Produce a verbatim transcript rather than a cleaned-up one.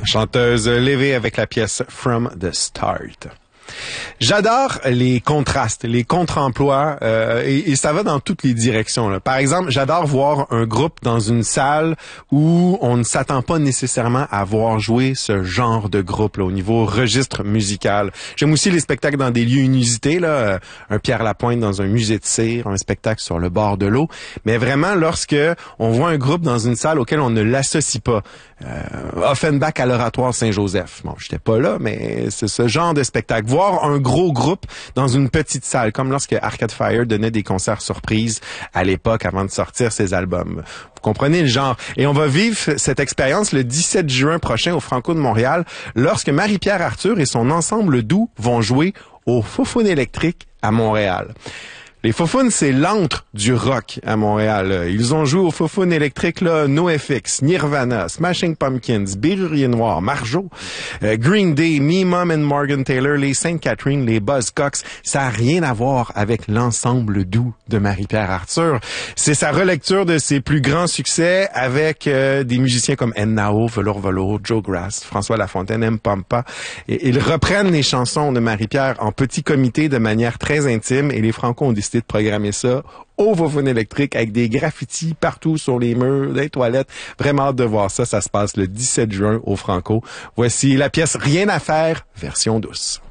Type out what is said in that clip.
chanteuse Lévé avec la pièce From the Start. J'adore les contrastes, les contre-emplois, euh, et, et ça va dans toutes les directions, là. Par exemple, j'adore voir un groupe dans une salle où on ne s'attend pas nécessairement à voir jouer ce genre de groupe là, au niveau registre musical. J'aime aussi les spectacles dans des lieux inusités, là, un Pierre Lapointe dans un musée de cire, un spectacle sur le bord de l'eau. Mais vraiment, lorsque on voit un groupe dans une salle auquel on ne l'associe pas, euh, Offenbach à l'Oratoire Saint-Joseph. Bon, j'étais pas là, mais c'est ce genre de spectacle. Voir un gros groupe dans une petite salle, comme lorsque Arcade Fire donnait des concerts surprises à l'époque avant de sortir ses albums. Vous comprenez le genre. Et on va vivre cette expérience le dix-sept juin prochain au Franco de Montréal, lorsque Marie-Pierre Arthur et son ensemble doux vont jouer au Foufoune électrique à Montréal. Les Foufounes, c'est l'antre du rock à Montréal. Ils ont joué au Foufoune électrique, là, NoFX, Nirvana, Smashing Pumpkins, Bérurier Noir, Marjo, euh, Green Day, Me, Mom and Morgan Taylor, les Sainte Catherine, les Buzzcocks. Ça a rien à voir avec l'ensemble doux de Marie-Pierre Arthur. C'est sa relecture de ses plus grands succès avec euh, des musiciens comme Ennao, Velour Velour, Joe Grass, François Lafontaine, M. Pampa. Et ils reprennent les chansons de Marie-Pierre en petit comité de manière très intime et les Franco ont décidé de programmer ça au Foufoune électrique avec des graffitis partout sur les murs, des toilettes. Vraiment hâte de voir ça. Ça se passe le dix-sept juin au Franco. Voici la pièce Rien à faire, version douce.